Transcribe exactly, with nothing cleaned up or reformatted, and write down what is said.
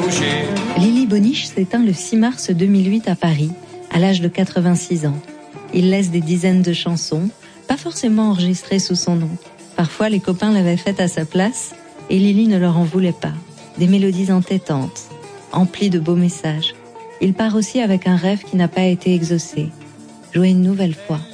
bouger. Lily Boniche s'éteint le six mars deux mille huit à Paris, à l'âge de quatre-vingt-six ans. Il laisse des dizaines de chansons, pas forcément enregistrées sous son nom. Parfois, les copains l'avaient faite à sa place et Lily ne leur en voulait pas. Des mélodies entêtantes, emplies de beaux messages. Il part aussi avec un rêve qui n'a pas été exaucé. Jouer une nouvelle fois.